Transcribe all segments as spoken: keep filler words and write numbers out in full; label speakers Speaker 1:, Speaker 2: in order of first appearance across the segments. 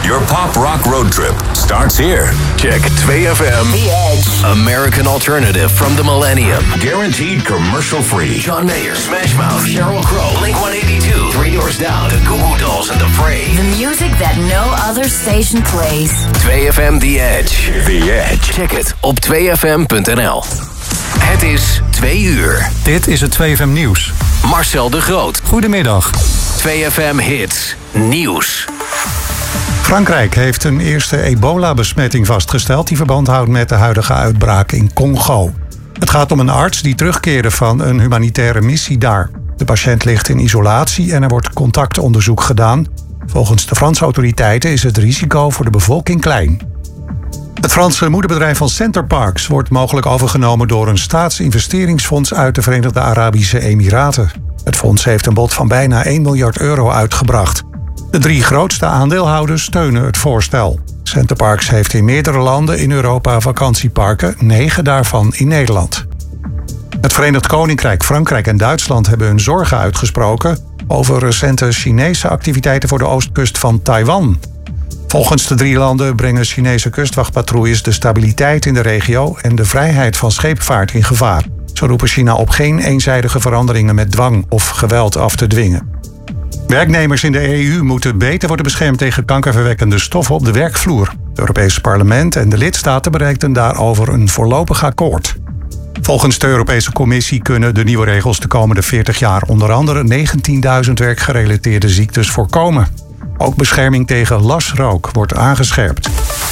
Speaker 1: Your pop rock road trip starts here.
Speaker 2: Check two F M.
Speaker 3: The Edge.
Speaker 2: American alternative from the millennium.
Speaker 1: Guaranteed commercial free.
Speaker 2: John Mayer, Smash Mouth, Sheryl Crow, Blink one eighty-two, Three Doors Down, The Goo Goo Dolls and The Fray.
Speaker 3: The music that no other station plays.
Speaker 2: two F M The Edge.
Speaker 1: The Edge.
Speaker 2: Check het op twee f m punt n l. Het is twee uur.
Speaker 4: Dit is het twee F M Nieuws.
Speaker 2: Marcel de Groot.
Speaker 4: Goedemiddag.
Speaker 2: twee F M Hits. Nieuws.
Speaker 4: Frankrijk heeft een eerste ebola-besmetting vastgesteld die verband houdt met de huidige uitbraak in Congo. Het gaat om een arts die terugkeerde van een humanitaire missie daar. De patiënt ligt in isolatie en er wordt contactonderzoek gedaan. Volgens de Franse autoriteiten is het risico voor de bevolking klein. Het Franse moederbedrijf van Center Parcs wordt mogelijk overgenomen door een staatsinvesteringsfonds uit de Verenigde Arabische Emiraten. Het fonds heeft een bod van bijna één miljard euro uitgebracht. De drie grootste aandeelhouders steunen het voorstel. Center Parcs heeft in meerdere landen in Europa vakantieparken, negen daarvan in Nederland. Het Verenigd Koninkrijk, Frankrijk en Duitsland hebben hun zorgen uitgesproken over recente Chinese activiteiten voor de oostkust van Taiwan. Volgens de drie landen brengen Chinese kustwachtpatrouilles de stabiliteit in de regio en de vrijheid van scheepvaart in gevaar. Ze roepen China op geen eenzijdige veranderingen met dwang of geweld af te dwingen. Werknemers in de E U moeten beter worden beschermd tegen kankerverwekkende stoffen op de werkvloer. Het Europese parlement en de lidstaten bereikten daarover een voorlopig akkoord. Volgens de Europese Commissie kunnen de nieuwe regels de komende veertig jaar onder andere negentienduizend werkgerelateerde ziektes voorkomen. Ook bescherming tegen lasrook wordt aangescherpt.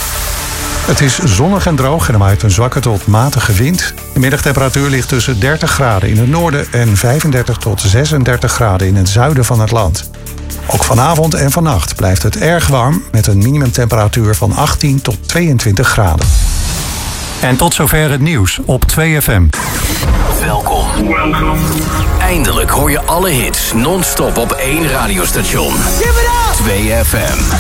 Speaker 4: Het is zonnig en droog en er waait een zwakke tot matige wind. De middagtemperatuur ligt tussen dertig graden in het noorden en vijfendertig tot zesendertig graden in het zuiden van het land. Ook vanavond en vannacht blijft het erg warm met een minimumtemperatuur van achttien tot tweeëntwintig graden. En tot zover het nieuws op twee F M.
Speaker 2: Welkom. Eindelijk hoor je alle hits non-stop op één radiostation. twee F M.